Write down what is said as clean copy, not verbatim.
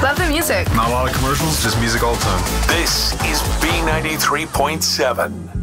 Love the music. Not a lot of commercials, just music all the time. This is B93.7.